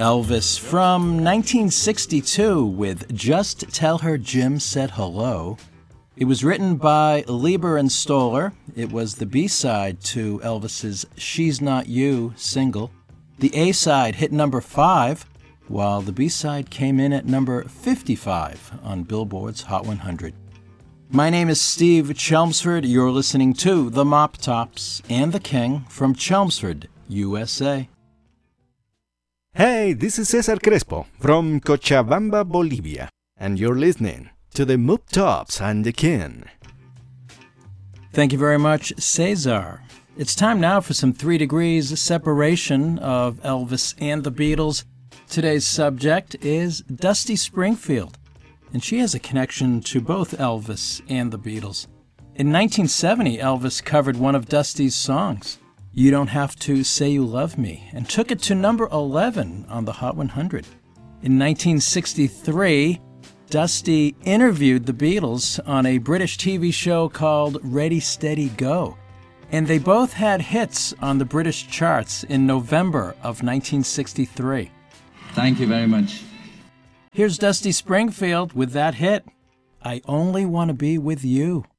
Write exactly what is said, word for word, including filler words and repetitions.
Elvis from nineteen sixty-two with Just Tell Her Jim Said Hello. It was written by Leiber and Stoller. It was the B-side to Elvis's She's Not You single. The A-side hit number five, while the B-side came in at number fifty-five on Billboard's Hot one hundred. My name is Steve Chelmsford. You're listening to The Mop Tops and the King from Chelmsford, U S A. Hey, this is Cesar Crespo from Cochabamba, Bolivia, and you're listening to The Mop Tops and the King. Thank you very much, Cesar. It's time now for some three degrees separation of Elvis and the Beatles. Today's subject is Dusty Springfield, and she has a connection to both Elvis and the Beatles. In nineteen seventy, Elvis covered one of Dusty's songs, You Don't Have to Say You Love Me, and took it to number eleven on the Hot one hundred. In nineteen sixty-three, Dusty interviewed the Beatles on a British T V show called Ready, Steady, Go, and they both had hits on the British charts in November of nineteen sixty-three. Thank you very much. Here's Dusty Springfield with that hit, I Only Want to Be With You.